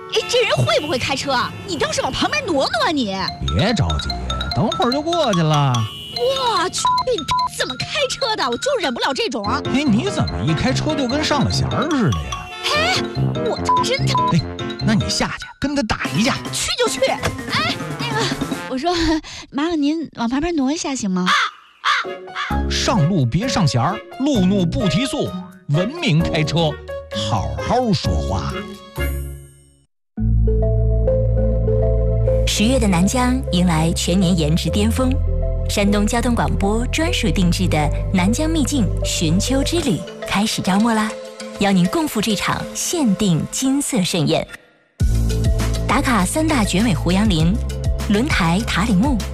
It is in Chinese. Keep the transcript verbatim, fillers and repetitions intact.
哎，这人会不会开车啊？你倒是往旁边挪挪啊你！ 别着急，等会儿就过去了。 我去，你怎么开车的？我就忍不了这种。 哎，你怎么一开车就跟上了弦儿似的呀？ 哎，我真的。 哎，那你下去跟他打一架。 去就去。哎，那个，我说，麻烦您往旁边挪一下行吗？ 上路别上弦儿，路怒不提速，文明开车，好好说话。 十月的南疆迎来全年颜值巅峰，山东交通广播专属定制的南疆秘境寻秋之旅开始招募啦！邀您共赴这场限定金色盛宴。打卡三大绝美胡杨林、轮台塔里木、